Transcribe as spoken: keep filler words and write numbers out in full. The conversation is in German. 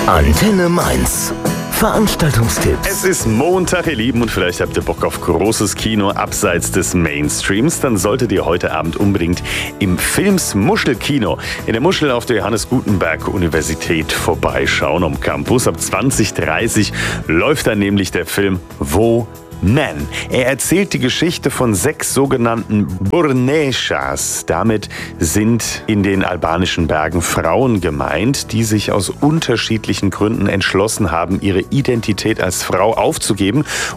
Antenne Mainz. Veranstaltungstipps. Es ist Montag, ihr Lieben, und vielleicht habt ihr Bock auf großes Kino abseits des Mainstreams. Dann solltet ihr heute Abend unbedingt im Films Muschelkino in der Muschel auf der Johannes Gutenberg Universität vorbeischauen am Campus. Ab zwanzig Uhr dreißig läuft dann nämlich der Film Wo Man. Er erzählt die Geschichte von sechs sogenannten Burneshas. Damit sind in den albanischen Bergen Frauen gemeint, die sich aus unterschiedlichen Gründen entschlossen haben, ihre Identität als Frau aufzugeben